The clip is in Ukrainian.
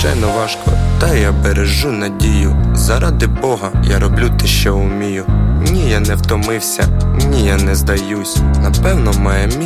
звичайно важко, та я бережу надію. Заради Бога я роблю те, що вмію. Ні, я не втомився, ні, я не здаюсь. Напевно, має